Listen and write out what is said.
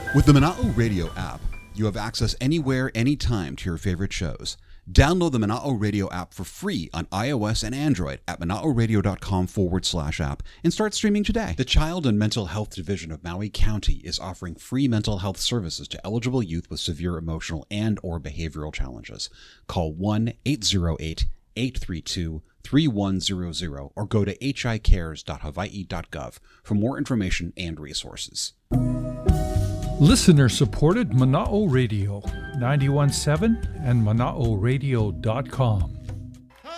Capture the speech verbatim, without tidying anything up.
With the Mana'o Radio app, you have access anywhere, anytime to your favorite shows. Download the Mana'o Radio app for free on iOS and Android at manaoradio.com forward slash app and start streaming today. The Child and Mental Health Division of Maui County is offering free mental health services to eligible youth with severe emotional and or behavioral challenges. Call one eight zero eight, eight three two, three one zero zero or go to h i cares dot hawaii dot gov for more information and resources. Listener-supported Mana'o Radio, ninety-one point seven and manao radio dot com.